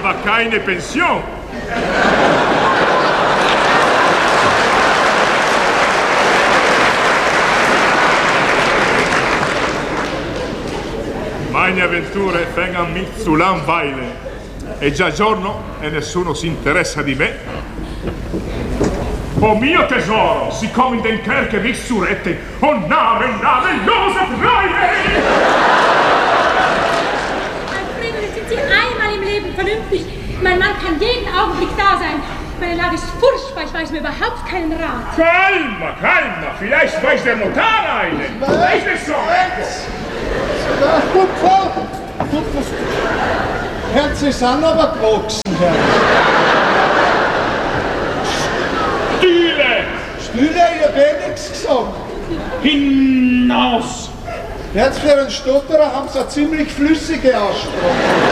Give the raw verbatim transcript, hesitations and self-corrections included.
aber keine Pension. Meine avventure vengono mi zu langweilen. È già giorno e nessuno si interessa di me. Oh mio tesoro, sie kommen in den Kerker mich zu retten. Oh Name, namenlose Freie! Alfredo, sind Sie einmal im Leben vernünftig? Mein Mann kann jeden Augenblick da sein. Meine Lage ist furchtbar, ich weiß mir überhaupt keinen Rat. Calma, calma, vielleicht weiß der Notar einen. Weiß es so. Ja, gut, Frau. Gut, Herr, Sie sind aber gewachsen, Herr. Stühle! Stühle, ich hab eh nichts gesagt. Hinaus! Jetzt für einen Stotterer haben Sie eine ziemlich flüssige Aussprache.